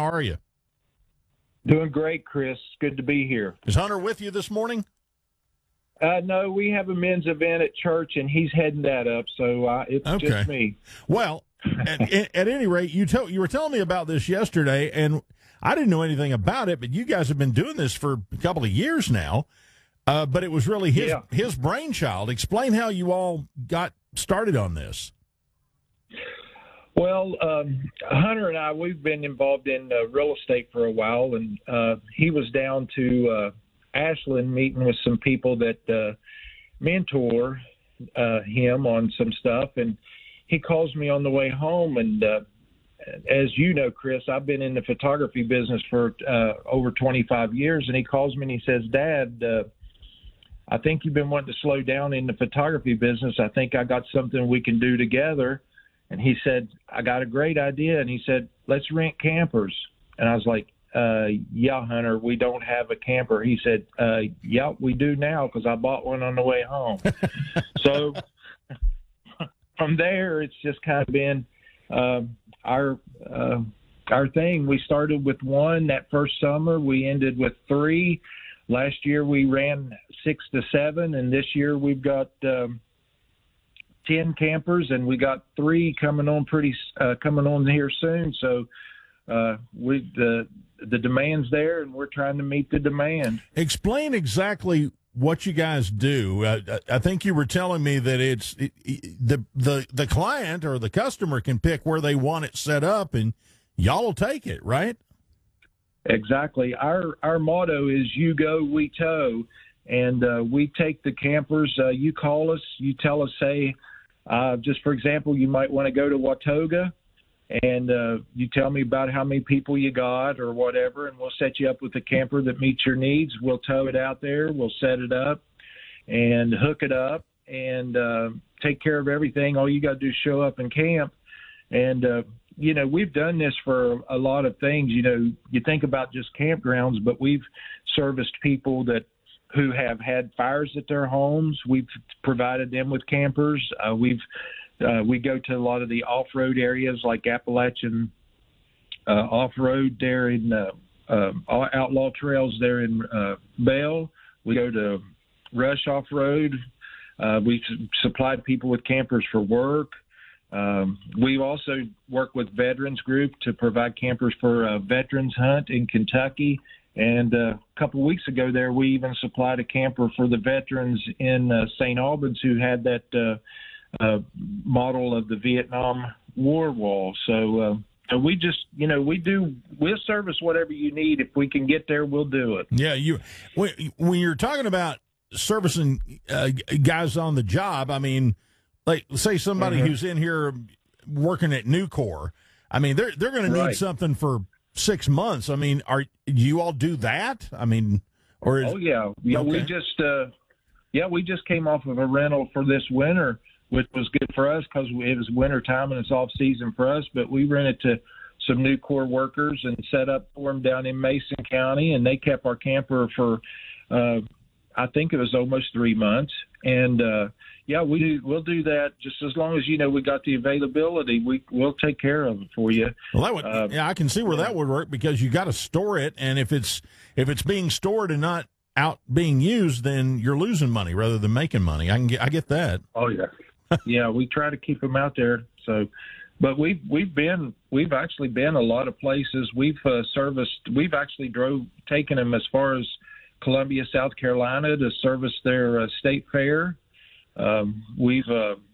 How are you? Doing great, Chris. Good to be here. Is Hunter with you this morning? No, we have a men's event at church, and he's heading that up, so it's just me. Well, at any rate, you were telling me about this yesterday, and I didn't know anything about it, but you guys have been doing this for a couple of years now. But it was really his brainchild. Explain how you all got started on this. Well, Hunter and I, we've been involved in real estate for a while, and he was down to Ashland meeting with some people that mentor him on some stuff, and he calls me on the way home, and as you know, Chris, I've been in the photography business for over 25 years, and he calls me and he says, Dad, I think you've been wanting to slow down in the photography business. I think I got something we can do together. And he said, I got a great idea. And he said, let's rent campers. And I was like, yeah, Hunter, we don't have a camper. He said, yeah, we do now because I bought one on the way home. So from there, it's just kind of been our thing. We started with one that first summer. We ended with 3. Last year we ran 6 to 7, and this year we've got 10 campers, and we got 3 coming on here soon. So the demand's there, and we're trying to meet the demand. Explain exactly what you guys do. I think you were telling me that it's the client or the customer can pick where they want it set up, and y'all will take it, right? Exactly. Our motto is you go, we tow, and we take the campers. You call us, you tell us, say, just for example, you might want to go to Watoga, and you tell me about how many people you got or whatever, and we'll set you up with a camper that meets your needs. We'll tow it out there. We'll set it up and hook it up and take care of everything. All you got to do is show up and camp. And we've done this for a lot of things. You think about just campgrounds, but we've serviced people who have had fires at their homes. We've provided them with campers. We go to a lot of the off-road areas like Appalachian off-road there in Outlaw Trails there in Bell. We go to Rush Off-Road. We've supplied people with campers for work. We also work with Veterans Group to provide campers for a veterans hunt in Kentucky. And a couple of weeks ago there, we even supplied a camper for the veterans in St. Albans who had that model of the Vietnam War wall. So we just, we'll service whatever you need. If we can get there, we'll do it. Yeah, when you're talking about servicing guys on the job, I mean, like, say somebody who's in here working at Nucor. I mean, they're going to need something for 6 months. I mean, do you all do that? I mean, or is, yeah. Okay. We just came off of a rental for this winter, which was good for us because it was winter time and it's off season for us. But we rented to some Nucor workers and set up for them down in Mason County, and they kept our camper for I think it was almost 3 months. And we'll do that just as long as we got the availability. We'll take care of it for you. Well, that would, I can see where that would work because you got to store it, and if it's being stored and not out being used, then you're losing money rather than making money. I get that. Oh yeah, yeah. We try to keep them out there. So, but we've actually been a lot of places. We've serviced. We've actually taken them as far as Columbia, South Carolina, to service their state fair. We've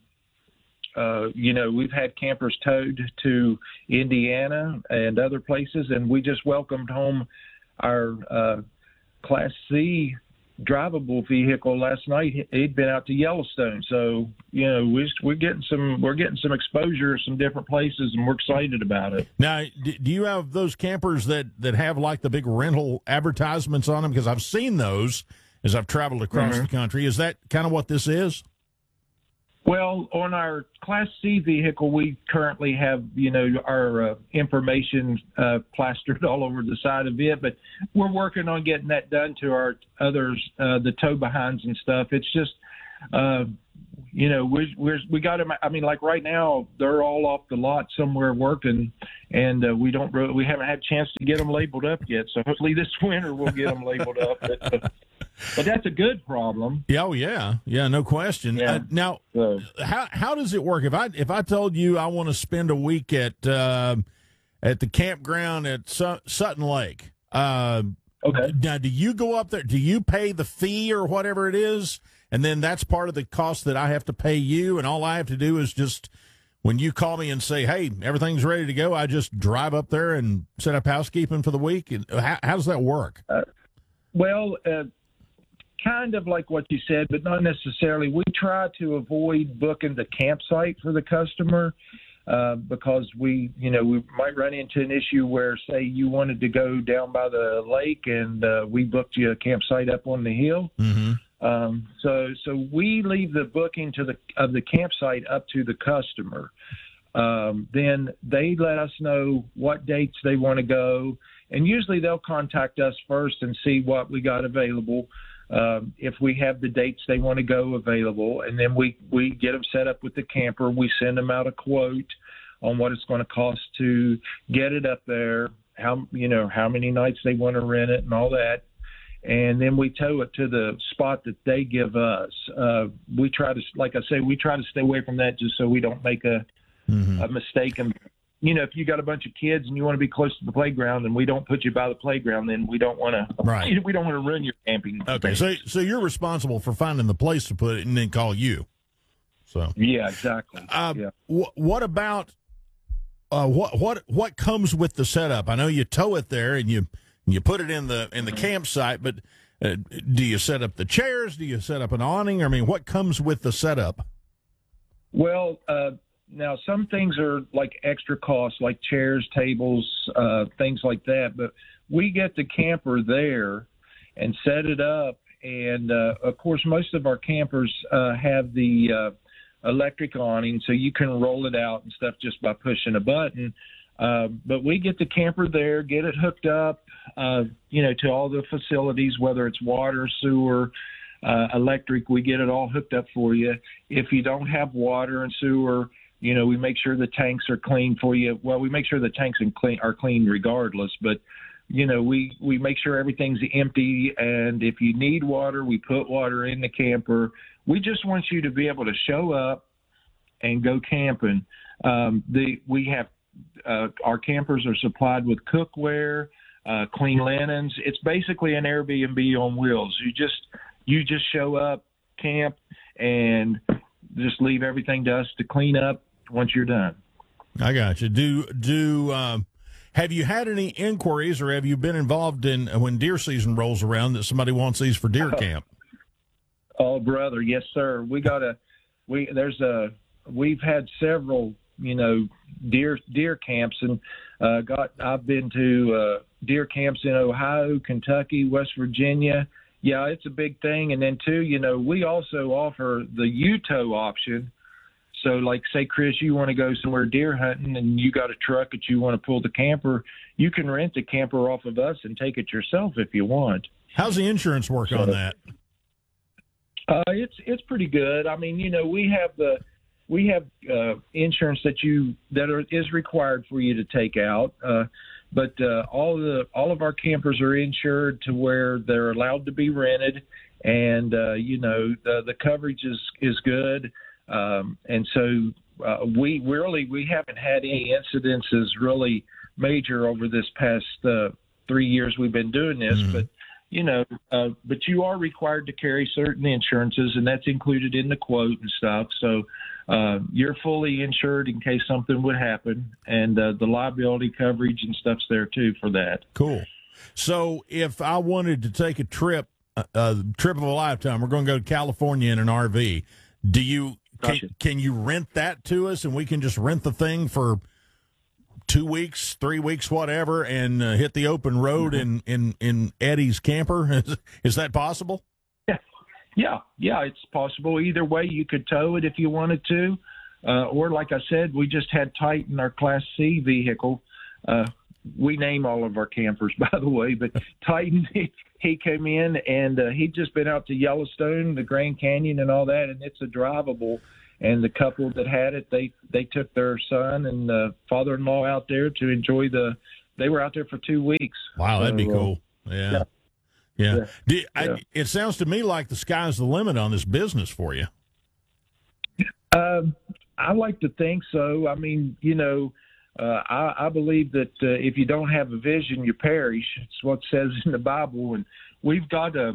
had campers towed to Indiana and other places, and we just welcomed home our Class C drivable vehicle last night. He'd been out to Yellowstone, so we're getting some exposure to some different places, and we're excited about it. Now, do you have those campers that have like the big rental advertisements on them? Because I've seen those as I've traveled across the country. Is that kind of what this is? Well, on our Class C vehicle, we currently have, our information plastered all over the side of it, but we're working on getting that done to our others, the tow behinds and stuff. It's just, we got them. I mean, like right now, they're all off the lot somewhere working, and we haven't had a chance to get them labeled up yet. So hopefully this winter we'll get them labeled up. But that's a good problem. Yeah, oh, yeah, no question. Yeah. Now, how does it work? If I told you I want to spend a week at the campground at Sutton Lake, okay. Now do you go up there? Do you pay the fee or whatever it is, and then that's part of the cost that I have to pay you, and all I have to do is just when you call me and say, "Hey, everything's ready to go," I just drive up there and set up housekeeping for the week. How does that work? Kind of like what you said, but not necessarily. We try to avoid booking the campsite for the customer because we might run into an issue where, say, you wanted to go down by the lake and we booked you a campsite up on the hill. Mm-hmm. So we leave the booking of the campsite up to the customer. Then they let us know what dates they want to go, and usually they'll contact us first and see what we got available. If we have the dates they want to go available, and then we get them set up with the camper. We send them out a quote on what it's going to cost to get it up there, how many nights they want to rent it and all that. And then we tow it to the spot that they give us. We try to, like I say, stay away from that just so we don't make a mistake. And, if you got a bunch of kids and you want to be close to the playground and we don't put you by the playground, then we don't want to, we don't want to ruin your camping. Okay. So you're responsible for finding the place to put it and then call you. So, yeah, exactly. Yeah. What about, what comes with the setup? I know you tow it there and you put it in the campsite, but do you set up the chairs? Do you set up an awning? I mean, what comes with the setup? Well, now some things are like extra costs, like chairs, tables, things like that. But we get the camper there and set it up. And, of course, most of our campers have the electric awning, so you can roll it out and stuff just by pushing a button. But we get the camper there, get it hooked up, to all the facilities, whether it's water, sewer, electric. We get it all hooked up for you. If you don't have water and sewer, we make sure the tanks are clean for you. Well, we make sure the tanks are clean regardless, but we make sure everything's empty. And if you need water, we put water in the camper. We just want you to be able to show up and go camping. We have our campers are supplied with cookware, clean linens. It's basically an Airbnb on wheels. You just show up, camp, and just leave everything to us to clean up once you're done. I got you. Have you had any inquiries, or have you been involved in when deer season rolls around that somebody wants these for deer camp? Oh, brother, yes, sir. We've had several, deer camps, and I've been to deer camps in Ohio, Kentucky, West Virginia. Yeah, it's a big thing. And then too, we also offer the UTOW option. So, like, say, Chris, you want to go somewhere deer hunting and you got a truck that you want to pull the camper, you can rent the camper off of us and take it yourself if you want. How's the insurance work on that? It's pretty good. I mean, we have insurance that is required for you to take out, but all of our campers are insured to where they're allowed to be rented, and the coverage is good. And so we haven't had any incidences really major over this past 3 years we've been doing this, but you are required to carry certain insurances, and that's included in the quote and stuff. So you're fully insured in case something would happen, and the liability coverage and stuff's there too for that. Cool. So if I wanted to take a trip of a lifetime, we're going to go to California in an RV. Can you rent that to us, and we can just rent the thing for 2 weeks, 3 weeks, whatever, and hit the open road in Eddie's camper? Is that possible? Yeah, it's possible. Either way, you could tow it if you wanted to, or like I said, we just had Titan, our Class C vehicle, we name all of our campers, by the way, but Titan, he came in and he'd just been out to Yellowstone, the Grand Canyon and all that, and it's a drivable. And the couple that had it, they took their son and father-in-law out there to enjoy they were out there for 2 weeks. Wow, that'd be cool. Yeah. It sounds to me like the sky's the limit on this business for you. I like to think so. I mean, I believe that if you don't have a vision, you perish. It's what it says in the Bible, and we got a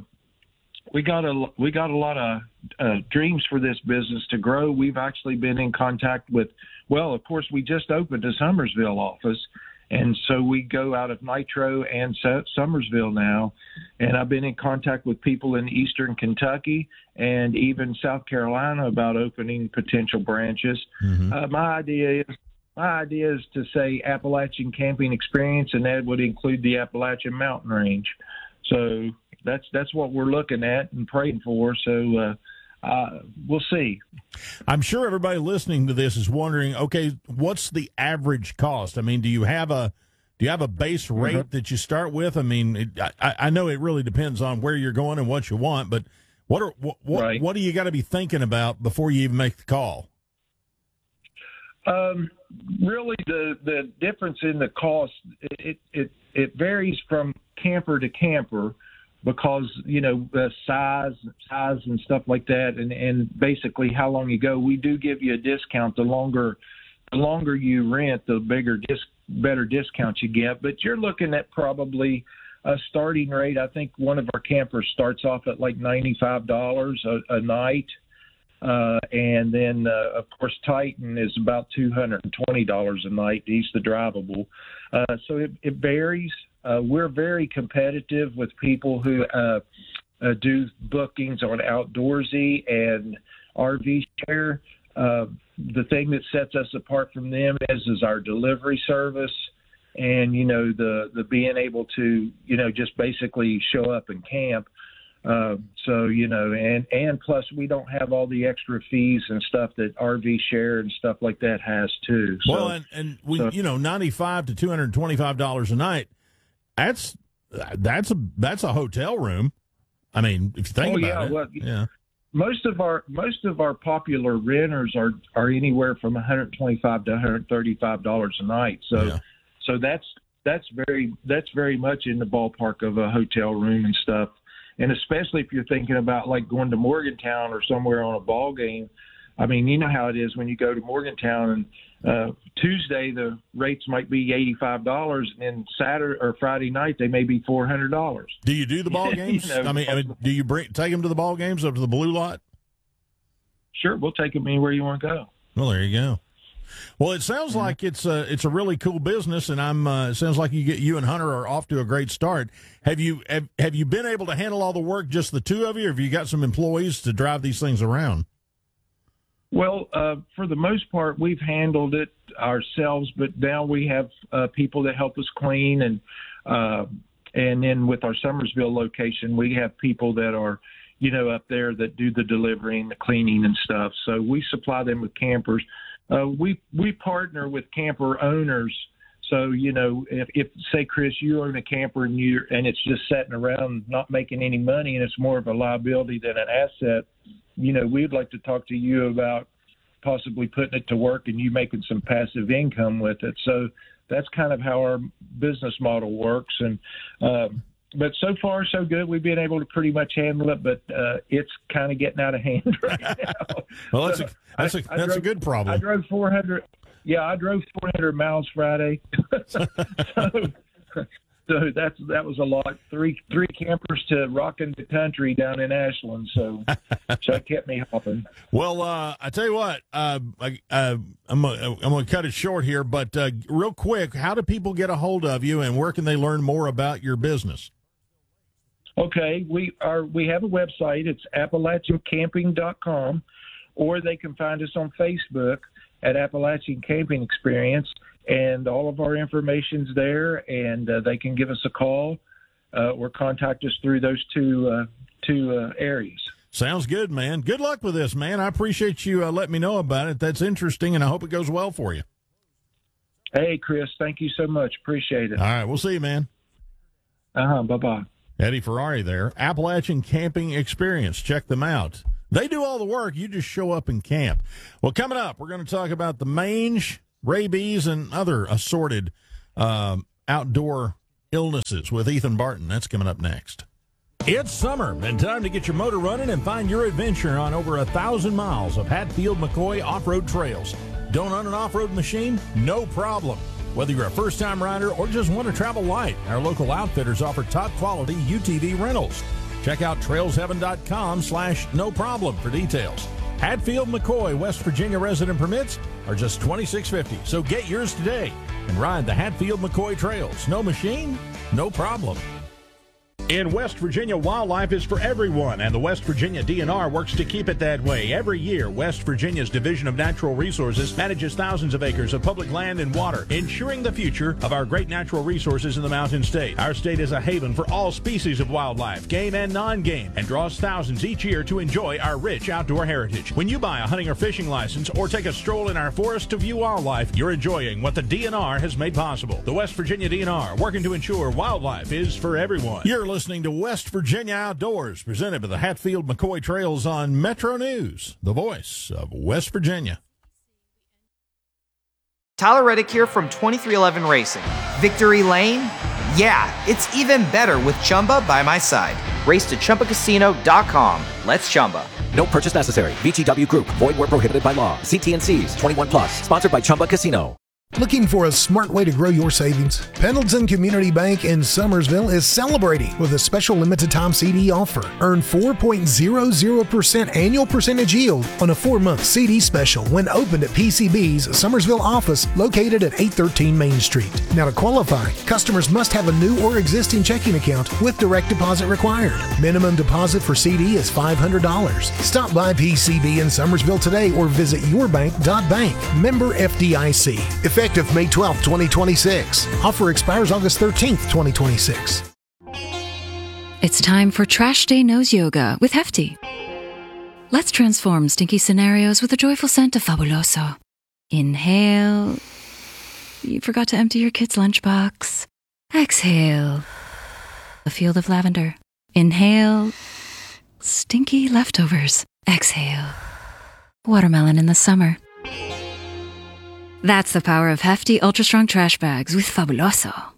lot of dreams for this business to grow. We've actually been in contact with, well, of course, we just opened a Summersville office, and so we go out of Nitro and Summersville now. And I've been in contact with people in Eastern Kentucky and even South Carolina about opening potential branches. Mm-hmm. My idea is to say Appalachian Camping Experience, and that would include the Appalachian Mountain Range. So that's what we're looking at and praying for. So we'll see. I'm sure everybody listening to this is wondering, okay, what's the average cost? I mean, do you have a base rate mm-hmm. that you start with? I mean, I know it really depends on where you're going and what you want, but what do you got to be thinking about before you even make the call? Really, the difference in the cost it varies from camper to camper, because the size and stuff like that, and basically how long you go. We do give you a discount. The longer you rent, the better discount you get. But you're looking at probably a starting rate. I think one of our campers starts off at like $95 a night. And then, of course, Titan is about $220 a night. He's the drivable. So it varies. We're very competitive with people who do bookings on Outdoorsy and RV Share. The thing that sets us apart from them is our delivery service, and the being able to just basically show up and camp. And plus we don't have all the extra fees and stuff that RV Share and stuff like that has too. So, well, and we, $95 to $225 a night. That's a hotel room. I mean, if you think about it. Well, yeah. Most of our popular renters are anywhere from $125 to $135 a night. So that's very much in the ballpark of a hotel room and stuff. And especially if you're thinking about like going to Morgantown or somewhere on a ball game. I mean, you know how it is when you go to Morgantown, and Tuesday the rates might be $85, and then Saturday or Friday night they may be $400. Do you do the ball games? I mean, do you take them to the ball games up to the Blue Lot? Sure, we'll take them anywhere you want to go. Well, there you go. Well, it sounds like it's a really cool business, and it sounds like you and Hunter are off to a great start. Have you been able to handle all the work, just the two of you, or have you got some employees to drive these things around? Well, for the most part, we've handled it ourselves, but now we have people that help us clean, and then with our Summersville location, we have people that are up there that do the delivering, the cleaning, and stuff. So we supply them with campers. We partner with camper owners. So, if say, Chris, you own a camper and it's just sitting around not making any money, and it's more of a liability than an asset, we'd like to talk to you about possibly putting it to work and you making some passive income with it. So that's kind of how our business model works. And, but so far, so good. We've been able to pretty much handle it, but it's kind of getting out of hand right now. Well, that's a good problem. I drove 400. Yeah, I drove 400 miles Friday. so that was a lot. Three campers to rocking the country down in Ashland. So it kept me hopping. Well, I tell you what, I'm going to cut it short here, but real quick, how do people get a hold of you, and where can they learn more about your business? Okay, we have a website. It's AppalachianCamping.com, or they can find us on Facebook at Appalachian Camping Experience, and all of our information's there, and they can give us a call or contact us through those two areas. Sounds good, man. Good luck with this, man. I appreciate you letting me know about it. That's interesting, and I hope it goes well for you. Hey, Chris, thank you so much. Appreciate it. All right, we'll see you, man. Bye-bye. Eddie Ferrari there. Appalachian Camping Experience. Check them out. They do all the work. You just show up and camp. Well, coming up, we're going to talk about the mange, rabies, and other assorted outdoor illnesses with Ethan Barton. That's coming up next. It's summer and time to get your motor running and find your adventure on over 1,000 miles of Hatfield-McCoy off-road trails. Don't own an off-road machine? No problem. Whether you're a first-time rider or just want to travel light, our local outfitters offer top-quality UTV rentals. Check out trailsheaven.com/no problem for details. Hatfield-McCoy, West Virginia resident permits are just $26.50, so get yours today and ride the Hatfield-McCoy trails. No machine? No problem. In West Virginia, wildlife is for everyone, and the West Virginia DNR works to keep it that way. Every year, West Virginia's Division of Natural Resources manages thousands of acres of public land and water, ensuring the future of our great natural resources in the Mountain State. Our state is a haven for all species of wildlife, game and non-game, and draws thousands each year to enjoy our rich outdoor heritage. When you buy a hunting or fishing license or take a stroll in our forest to view wildlife, you're enjoying what the DNR has made possible. The West Virginia DNR, working to ensure wildlife is for everyone. You're listening to West Virginia Outdoors, presented by the Hatfield-McCoy Trails on Metro News, the voice of West Virginia. Tyler Reddick here from 2311 Racing. Victory Lane? Yeah, it's even better with Chumba by my side. Race to ChumbaCasino.com. Let's Chumba. No purchase necessary. VGW Group. Void where prohibited by law. See T&Cs. 21 plus. Sponsored by Chumba Casino. Looking for a smart way to grow your savings? Pendleton Community Bank in Summersville is celebrating with a special limited time CD offer. Earn 4.00% annual percentage yield on a 4-month CD special when opened at PCB's Summersville office located at 813 Main Street. Now to qualify, customers must have a new or existing checking account with direct deposit required. Minimum deposit for CD is $500. Stop by PCB in Summersville today or visit yourbank.bank. Member FDIC. Effective May 12, 2026. Offer expires August 13th, 2026. It's time for Trash Day Nose Yoga with Hefty. Let's transform stinky scenarios with a joyful scent of Fabuloso. Inhale. You forgot to empty your kid's lunchbox. Exhale. A field of lavender. Inhale. Stinky leftovers. Exhale. Watermelon in the summer. That's the power of Hefty Ultra Strong Trash Bags with Fabuloso.